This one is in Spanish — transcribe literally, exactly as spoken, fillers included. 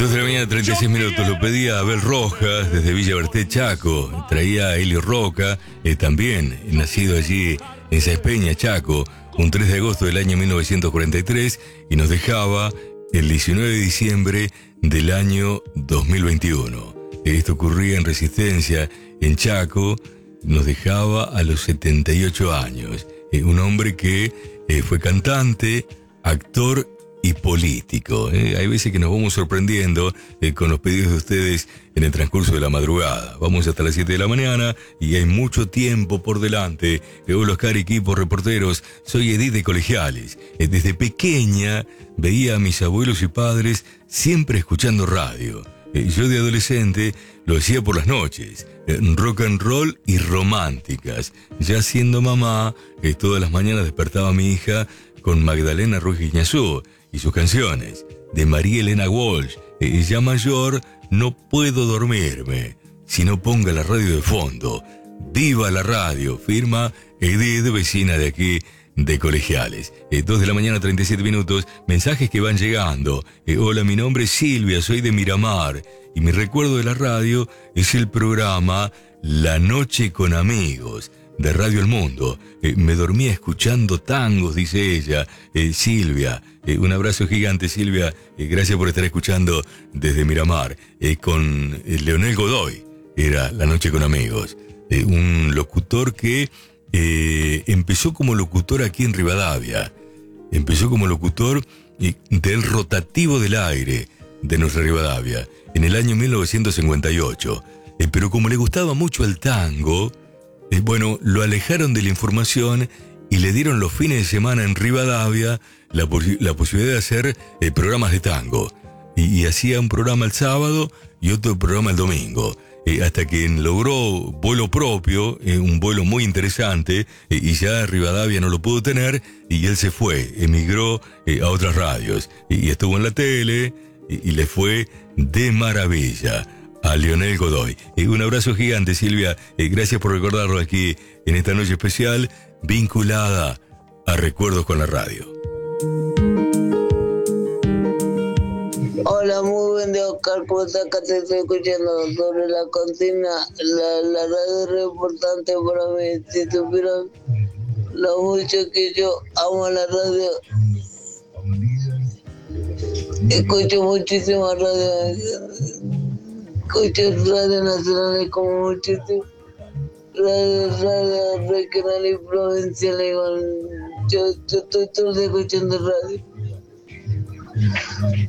dos de la mañana, treinta y seis minutos. Lo pedía Abel Rojas desde Villa Berté, Chaco. Traía a Elio Roca, eh, también nacido allí en Saespeña, Chaco, un tres de agosto del año mil novecientos cuarenta y tres, y nos dejaba el diecinueve de diciembre del año dos mil veintiuno. Esto ocurría en Resistencia, en Chaco. Nos dejaba a los setenta y ocho años. Eh, un hombre que eh, fue cantante, actor y político. ¿eh? Hay veces que nos vamos sorprendiendo eh, con los pedidos de ustedes en el transcurso de la madrugada. Vamos hasta las siete de la mañana y hay mucho tiempo por delante. Eh, hola Oscar, equipo, reporteros. Soy Edith de Colegiales. Eh, desde pequeña veía a mis abuelos y padres siempre escuchando radio. Eh, yo de adolescente lo hacía por las noches. Eh, rock and roll y románticas. Ya siendo mamá, eh, todas las mañanas despertaba a mi hija con Magdalena Ruiz Guiñazú y sus canciones, de María Elena Walsh. Eh, ya mayor, no puedo dormirme si no ponga la radio de fondo. ¡Viva la radio! Firma Edith, vecina de aquí de Colegiales. Eh, dos de la mañana, treinta y siete minutos. Mensajes que van llegando. Eh, hola, mi nombre es Silvia, soy de Miramar. Y mi recuerdo de la radio es el programa La Noche con Amigos, de Radio El Mundo. Eh, me dormía escuchando tangos, dice ella. Eh, Silvia, eh, un abrazo gigante, Silvia. Eh, gracias por estar escuchando desde Miramar. Eh, con eh, Leonel Godoy, era La Noche con Amigos. Eh, un locutor que eh, empezó como locutor aquí en Rivadavia. Empezó como locutor eh, del rotativo del aire de nuestra Rivadavia, en el año mil novecientos cincuenta y ocho. Eh, pero como le gustaba mucho el tango, Eh, bueno, lo alejaron de la información y le dieron los fines de semana en Rivadavia la, posi- la posibilidad de hacer eh, programas de tango. Y, y hacía un programa el sábado y otro programa el domingo. Eh, hasta que logró vuelo propio, eh, un vuelo muy interesante, eh, y ya Rivadavia no lo pudo tener y él se fue, emigró eh, a otras radios. Y, y estuvo en la tele y, y le fue de maravilla a Leonel Godoy. Eh, un abrazo gigante, Silvia. Eh, gracias por recordarlo aquí en esta noche especial vinculada a recuerdos con la radio. Hola, muy buen día, Oscar. ¿Cómo estás? Acá te estoy escuchando sobre la consigna. La, la radio es re importante para mí. Si supieran lo mucho que yo amo la radio. Escucho muchísima radio. Escucho radio nacional como muchísimo, radio, radio regional y provincial. Igual. Yo, yo estoy todo el día escuchando radio.